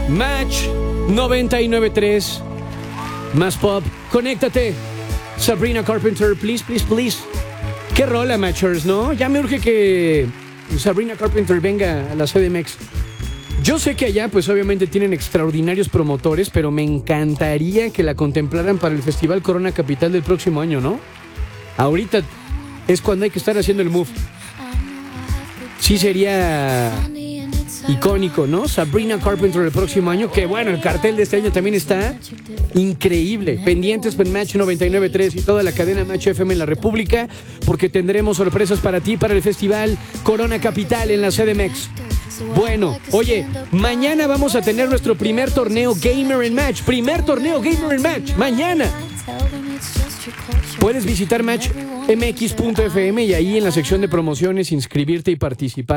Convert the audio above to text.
Match 99.3. Más pop. Conéctate. Sabrina Carpenter, please, please, please. Qué rola, Matchers, ¿no? Ya me urge que Sabrina Carpenter venga a la CDMX. Yo sé que allá, pues obviamente tienen extraordinarios promotores, pero me encantaría que la contemplaran para el Festival Corona Capital del próximo año, ¿no? Ahorita es cuando hay que estar haciendo el move. Sí sería icónico, ¿no? Sabrina Carpenter el próximo año, que bueno, el cartel de este año también está increíble. Pendientes en Match 99.3 y toda la cadena Match FM en la República, porque tendremos sorpresas para ti para el Festival Corona Capital en la CDMX. Bueno, oye, mañana vamos a tener nuestro primer torneo Gamer and Match. Primer torneo Gamer and Match, mañana. Puedes visitar matchmx.fm y ahí en la sección de promociones inscribirte y participar.